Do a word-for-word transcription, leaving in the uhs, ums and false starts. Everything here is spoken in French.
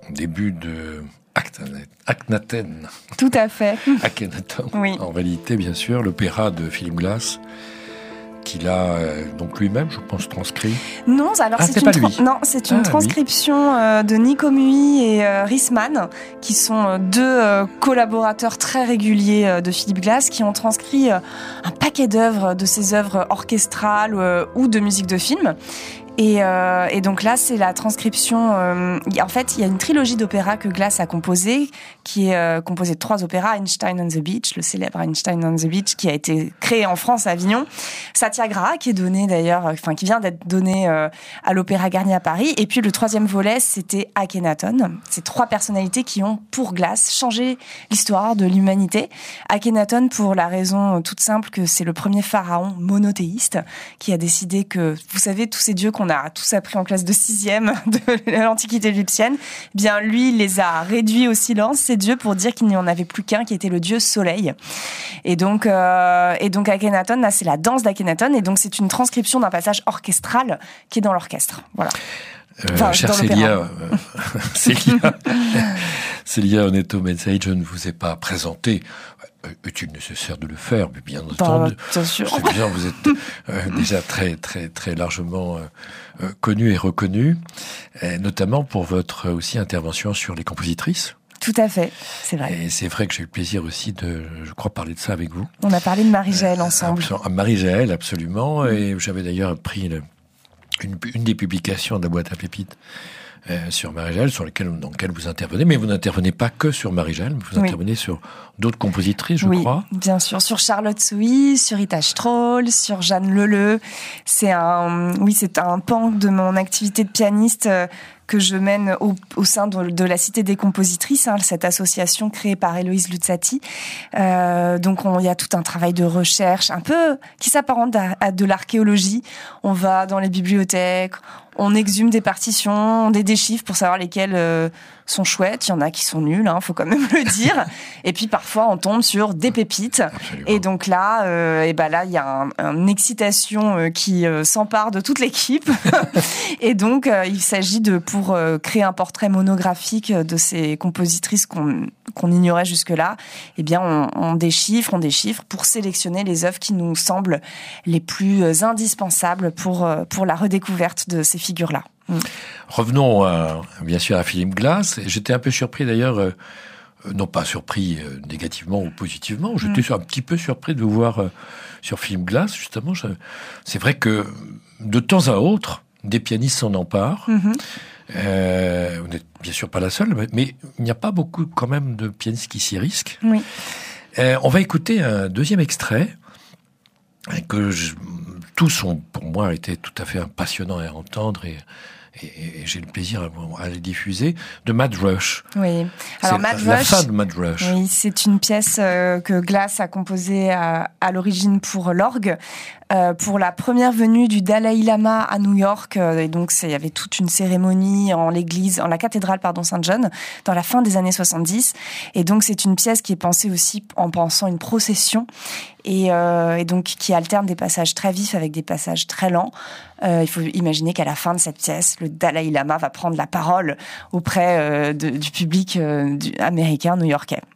début de Akhenaten. Tout à fait. Akhenaton. Oui. En réalité, bien sûr, l'opéra de Philip Glass, qu'il a euh, donc lui-même, je pense, transcrit. Non, alors ah, c'est, c'est une pas tra- lui. non, c'est une ah, transcription euh, de Nico Muy et euh, Rissman, qui sont euh, deux euh, collaborateurs très réguliers euh, de Philip Glass, qui ont transcrit euh, un paquet d'œuvres, de ses œuvres orchestrales euh, ou de musique de film. Et, euh, et donc là, c'est la transcription. Euh, en fait, il y a une trilogie d'opéras que Glass a composée, qui est euh, composée de trois opéras: Einstein on the Beach, le célèbre Einstein on the Beach, qui a été créé en France à Avignon; Satyagraha, qui est donné d'ailleurs, enfin qui vient d'être donné euh, à l'Opéra Garnier à Paris; et puis le troisième volet, c'était Akhenaton. C'est trois personnalités qui ont, pour Glass, changé l'histoire de l'humanité. Akhenaton, pour la raison toute simple que c'est le premier pharaon monothéiste qui a décidé que, vous savez, tous ces dieux qu'on on a tous appris en classe de sixième de l'Antiquité égyptienne, eh bien lui, il les a réduits au silence, ces dieux, pour dire qu'il n'y en avait plus qu'un, qui était le dieu soleil. Et donc, euh, et donc Akhenaton, là, c'est la danse d'Akhenaton, et donc c'est une transcription d'un passage orchestral qui est dans l'orchestre. Voilà. Euh, enfin, chère Célia, euh, Célia, Célia Oneto Mensei, je ne vous ai pas présenté. Est-il nécessaire de le faire? Mais bien entendu. Bien sûr. C'est bien, vous êtes euh, déjà très, très, très largement euh, connu et reconnu, et notamment pour votre aussi intervention sur les compositrices. Tout à fait, c'est vrai. Et c'est vrai que j'ai eu le plaisir aussi de, je crois, parler de ça avec vous. On a parlé de Marie-Jaël euh, ensemble. Marie-Jaël, absolument. Et j'avais d'ailleurs pris le, une, une des publications de la boîte à pépites Euh, sur Marie-Jaël, sur lesquelles, dans lesquelles vous intervenez, mais vous n'intervenez pas que sur Marie-Jaël, vous oui. intervenez sur d'autres compositrices, je oui, crois. Oui, bien sûr, sur Charlotte Souy, sur Rita Stroll, sur Jeanne Leleu. C'est un, oui, c'est un pan de mon activité de pianiste euh, que je mène au, au sein de, de la Cité des compositrices, hein, cette association créée par Héloïse Luzzati. Euh, donc, il y a tout un travail de recherche, un peu qui s'apparente à, à de l'archéologie. On va dans les bibliothèques, on exhume des partitions, on des déchiffre pour savoir lesquelles euh, sont chouettes. Il y en a qui sont nulles, hein, faut quand même le dire. Et puis parfois on tombe sur des pépites. Absolument. Et donc là, euh, et ben là, il y a un, une excitation euh, qui euh, s'empare de toute l'équipe. Et donc euh, il s'agit de pour euh, créer un portrait monographique de ces compositrices qu'on qu'on ignorait jusque-là. Eh bien, on, on déchiffre, on déchiffre pour sélectionner les œuvres qui nous semblent les plus indispensables pour pour la redécouverte de ces figures-là. Mm. Revenons à, bien sûr à Philip Glass. J'étais un peu surpris d'ailleurs, euh, non pas surpris euh, négativement ou positivement, j'étais mm. un petit peu surpris de vous voir euh, sur Philip Glass, justement. Je, c'est vrai que de temps à autre, des pianistes s'en emparent. Mm-hmm. Euh, vous n'êtes bien sûr pas la seule, mais, mais il n'y a pas beaucoup quand même de pianistes qui s'y risquent. Oui. Euh, on va écouter un deuxième extrait que je, tous ont, pour moi, été tout à fait passionnants à entendre et, et, et j'ai le plaisir à, à les diffuser, de Mad Rush. Oui. Alors, c'est Mad la, Rush, la fin de Mad Rush. Oui, c'est une pièce euh, que Glass a composée à, à l'origine pour l'orgue. Euh, pour la première venue du Dalai Lama à New York, euh, et donc il y avait toute une cérémonie en l'église, en la cathédrale pardon Saint John, dans la fin des années soixante-dix. Et donc c'est une pièce qui est pensée aussi en pensant une procession, et, euh, et donc qui alterne des passages très vifs avec des passages très lents. Euh, il faut imaginer qu'à la fin de cette pièce, le Dalai Lama va prendre la parole auprès euh, de, du public euh, du, américain, new-yorkais.